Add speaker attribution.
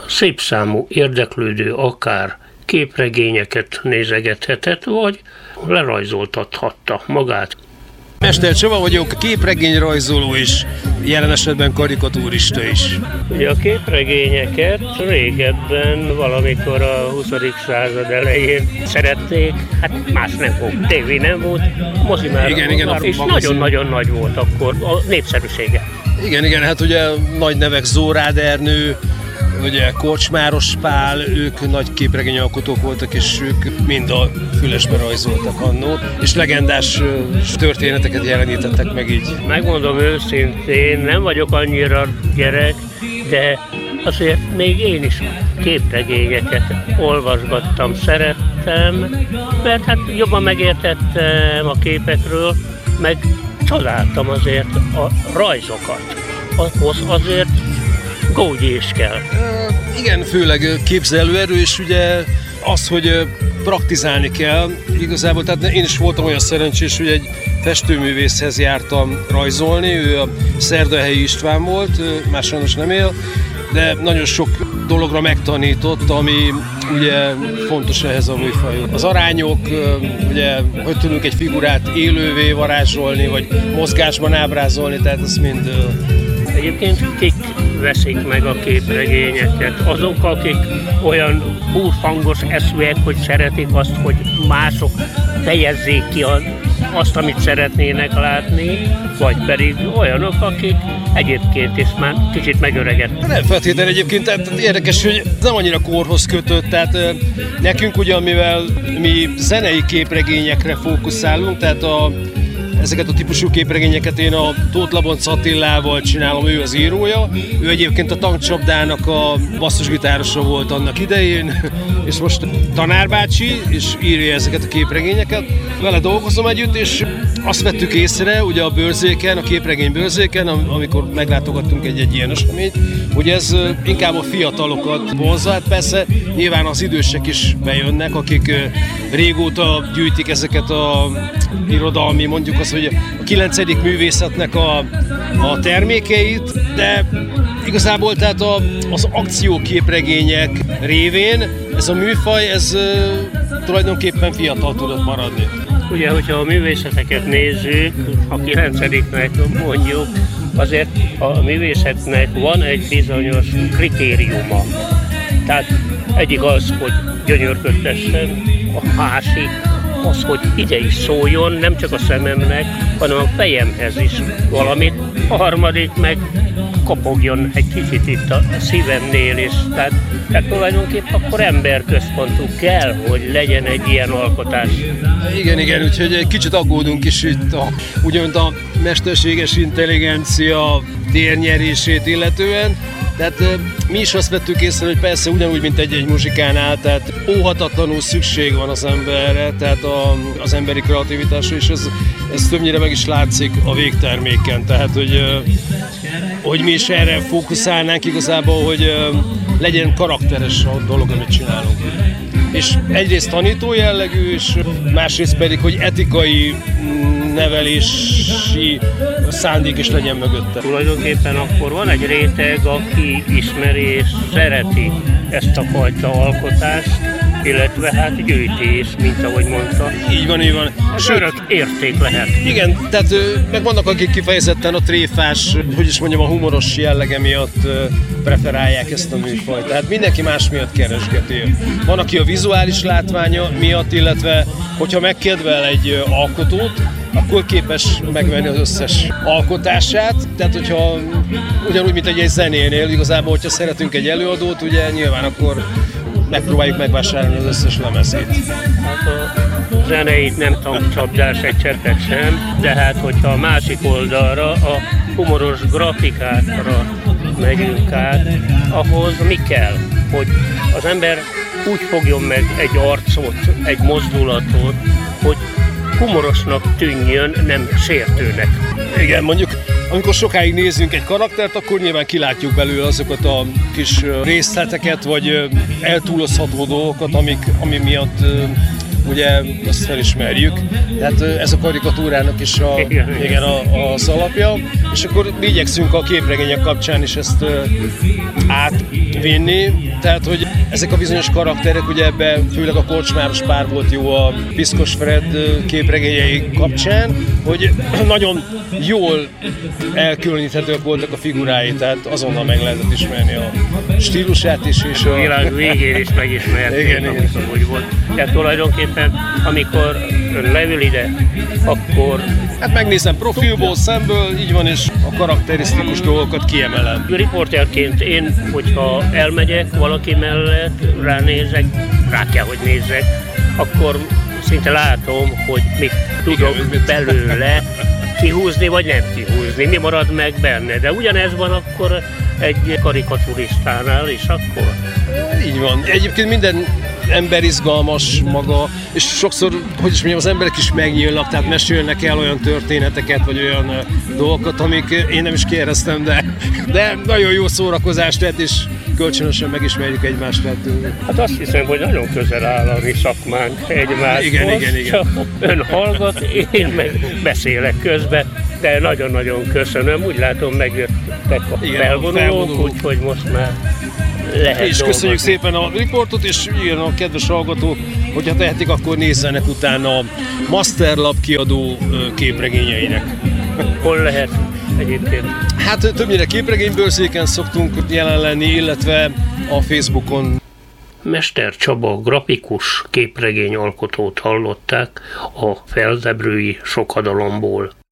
Speaker 1: szép számú érdeklődő akár képregényeket nézegethetett, vagy lerajzoltathatta magát.
Speaker 2: Mester Csaba vagyok, képregényrajzoló is, jelen esetben karikatúrista is.
Speaker 1: Ugye a képregényeket régebben, valamikor a 20. század elején szerették, hát más nem volt, tévé nem volt, mozi már
Speaker 2: igen,
Speaker 1: és nagyon-nagyon nagy volt akkor a népszerűsége.
Speaker 2: Igen, hát ugye nagy nevek Zórád Ernő, ugye Korcsmáros Pál, ők nagy képregényalkotók voltak, és ők mind a fülesbe rajzoltak annó, és legendás történeteket jelenítettek meg így.
Speaker 1: Megmondom őszintén, nem vagyok annyira gyerek, de azért még én is képregényeket olvasgattam, szerettem, mert hát jobban megértettem a képekről, meg csodáltam azért a rajzokat. Ahhoz azért gógyi is kell.
Speaker 2: Igen, főleg képzelőerő, és ugye az, hogy praktizálni kell igazából, tehát én is voltam olyan szerencsés, hogy egy festőművészhez jártam rajzolni, ő a Szerdahelyi István volt, már sajnos nem él, de nagyon sok dologra megtanított, ami ugye fontos ehhez a műfajhoz. Az arányok, ugye, hogy tudunk egy figurát élővé varázsolni, vagy mozgásban ábrázolni, tehát ez mind...
Speaker 1: Egyébként kik veszik meg a képregényeket? Azok, akik olyan húrfangos eszűek, hogy szeretik azt, hogy mások fejezzék ki azt, amit szeretnének látni, vagy pedig olyanok, akik egyébként is már kicsit megöregedtek.
Speaker 2: Nem feltétlenül egyébként, tehát érdekes, hogy nem annyira korhoz kötött, tehát nekünk ugye, mivel mi zenei képregényekre fókuszálunk, tehát ezeket a típusú képregényeket én a Tóth Laboncz Attilával csinálom, ő az írója. Ő egyébként a Tankcsapdának a basszusgitárosa volt annak idején, és most tanárbácsi, és írja ezeket a képregényeket. Vele dolgozom együtt, és azt vettük észre ugye a bőrzéken, a képregény bőrzéken, amikor meglátogattunk egy ilyen eseményt, hogy ez inkább a fiatalokat vonzza. Hát persze nyilván az idősek is bejönnek, akik régóta gyűjtik ezeket a irodalmi, mondjuk az, hogy a 9. művészetnek a termékeit, de igazából tehát az akcióképregények révén ez a műfaj, ez tulajdonképpen fiatal tudott maradni.
Speaker 1: Ugye, hogyha a művészeteket nézzük, a 9-nek mondjuk, azért a művészetnek van egy bizonyos kritériuma. Tehát egyik az, hogy gyönyörködtessen, a másik az, hogy ide is szóljon, nem csak a szememnek, hanem a fejemhez is valamit. A harmadik meg kopogjon egy kicsit itt a szívemnél is. Tehát tulajdonképpen akkor emberközpontú kell, hogy legyen egy ilyen alkotás.
Speaker 2: Igen, úgyhogy egy kicsit aggódunk is itt úgymond a mesterséges intelligencia térnyerését illetően. Tehát mi is azt vettük észre, hogy persze ugyanúgy, mint egy muzsikánál, tehát óhatatlanul szükség van az emberre, tehát az emberi kreativitásra, és ez többnyire meg is látszik a végterméken. Tehát, hogy mi is erre fókuszálnánk igazából, hogy legyen karakteres a dolog, amit csinálunk. És egyrészt tanító jellegű, és másrészt pedig, hogy etikai nevelési szándék is legyen mögötte.
Speaker 1: Tulajdonképpen akkor van egy réteg, aki ismeri és szereti ezt a fajta alkotást, illetve hát gyűjti is, mint ahogy mondta.
Speaker 2: Így van.
Speaker 1: Ez örök érték lehet.
Speaker 2: Igen, tehát meg vannak, akik kifejezetten a tréfás, a humoros jellege miatt preferálják ezt a műfajt. Tehát mindenki más miatt keresgeti. Van, aki a vizuális látványa miatt, illetve hogyha megkedvel egy alkotót, akkor képes megvenni az összes alkotását. Tehát, hogyha ugyanúgy, mint egy zenénél, igazából, hogyha szeretünk egy előadót, ugye nyilván akkor megpróbáljuk megvásárolni az összes lemezét.
Speaker 1: Hát a zeneit nem tankcsapdás egy cseppet sem, de hát hogyha a másik oldalra, a humoros grafikákra megyünk át, ahhoz mi kell? Hogy az ember úgy fogjon meg egy arcot, egy mozdulatot, hogy humorosnak tűnjön, nem sértőnek.
Speaker 2: Igen, mondjuk amikor sokáig nézzünk egy karaktert, akkor nyilván kilátjuk belőle azokat a kis részleteket, vagy eltúlozható dolgokat, ami miatt ugye azt felismerjük. Tehát ez a karikatúrának is az alapja, és akkor mi igyekszünk a képregények kapcsán is ezt átvinni, tehát hogy ezek a bizonyos karakterek, ugye ebben főleg a kocsmáros pár volt jó a Piszkos Fred képregényei kapcsán, hogy nagyon jól elkülöníthetők voltak a figurái, tehát azonnal meg lehetett ismerni a stílusát is. És
Speaker 1: a világ végén is megismerték, amikor úgy volt. Tehát tulajdonképpen, amikor ön leül ide, akkor...
Speaker 2: Hát megnézem profilból, szemből, így van, és a karakterisztikus dolgokat kiemelem.
Speaker 1: Riporterként én, hogyha elmegyek valaki mellett, ránézek, rá kell, hogy nézzek, akkor szinte látom, hogy mit tudok belőle kihúzni, vagy nem kihúzni, mi marad meg benne. De ugyanez van akkor egy karikaturistánál is akkor?
Speaker 2: Így van. Egyébként minden ember izgalmas maga, és sokszor, hogy is mondjam, az emberek is megnyílnak, tehát mesélnek el olyan történeteket, vagy olyan dolgokat, amik én nem is kérdeztem, de nagyon jó szórakozást tett, és kölcsönösen megismerjük egymást.
Speaker 1: Hát azt hiszem, hogy nagyon közel áll a mi szakmánk egymáshoz.
Speaker 2: Igen.
Speaker 1: Csak ön hallgat, én meg beszélek közben, de nagyon-nagyon köszönöm. Úgy látom, megjöttek a felvonulók, úgyhogy most már lehet
Speaker 2: és köszönjük szépen a riportot, és igen, a kedves hallgatók, hogyha tehetik, akkor nézzenek utána a Masterlab kiadó képregényeinek.
Speaker 1: Hol lehet egyébként?
Speaker 2: Hát többnyire képregénybőrzéken szoktunk jelen lenni, illetve a Facebookon.
Speaker 1: Mester Csaba grafikus képregényalkotót hallották a Felzebrői Sokadalomból.